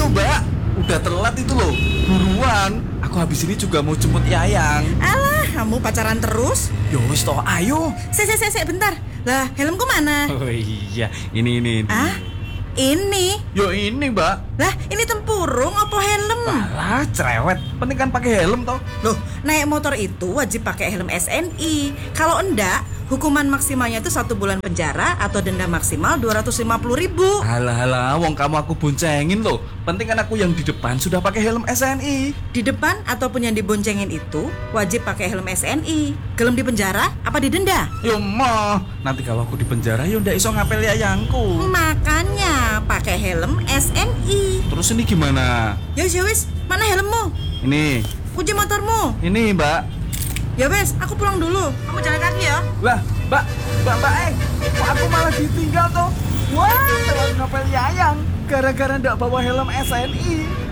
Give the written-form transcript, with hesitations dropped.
Ayo mbak, udah telat itu loh. Buruan, aku habis ini juga mau jemput Yayang. Alah, kamu pacaran terus? Yo wis toh, ayo. Sek, bentar. Lah, helmku mana? Oh iya, ini. Ah, ini? Yo ini mbak. Lah, ini tempurung apa helm? Alah, cerewet. Penting kan pakai helm toh. Loh, naik motor itu wajib pakai helm SNI. Kalau enggak, hukuman maksimalnya itu 1 bulan penjara atau denda maksimal 250.000. Alah, wong kamu aku boncengin loh. Penting kan aku yang di depan sudah pakai helm SNI. Di depan ataupun yang diboncengin itu wajib pakai helm SNI. Gelem di penjara apa didenda? Yo mah, nanti kalau aku di penjara yo ndak iso ngapel Yayangku. Makanya pakai helm SNI. Terus ini gimana? Ya wis, mana helmmu? Ini, Kunci motormu. ini mbak. Ya wes, aku pulang dulu. Kamu jalan kaki ya. Lah, mbak, kok aku malah ditinggal toh? Wah, telat ngapel Yayang gara-gara ndak bawa helm SNI.